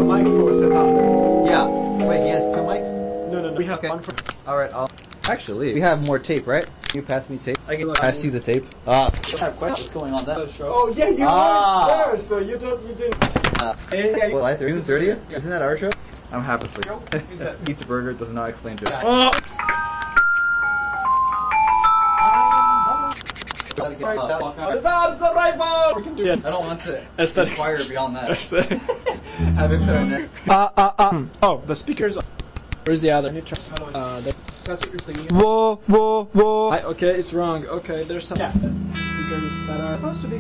a mic for set up. Yeah. Wait, he has 2 mics? No. We have one for. Alright, Actually, we have more tape, right? You pass me tape? I can pass you the tape. I have questions going on that. Oh yeah, you weren't there, so you didn't. July 30th? Isn't that our show? I'm half asleep. Eats a burger, does not explain to it. Survival! We can do it. I don't want to Aesthetics. inquire beyond that. Aesthetics. Have it put on there. Oh, the speakers. Where's the other? That's what you're singing. Whoa. Okay, it's wrong. Okay, there's some speakers that are supposed to be